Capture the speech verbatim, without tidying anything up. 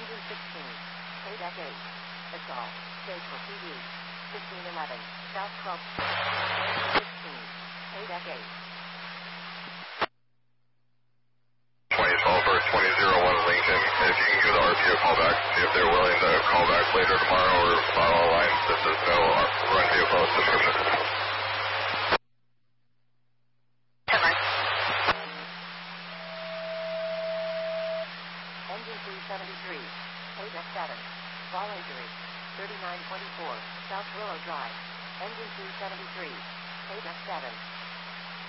Engine sixteen. Payback eight. That's all. Stage for P D. fifteen eleven. South twelve. Engine sixteen. Payback eight. twenty twelve or twenty oh one Lincoln. If you can give the R P O call back, see if they're willing to call back later tomorrow or file a line that says no run vehicle description. Engine three seventy-three. Payback seven. Fall injury. thirty-nine twenty-four. South Willow Drive. Engine three seventy-three. Payback seven.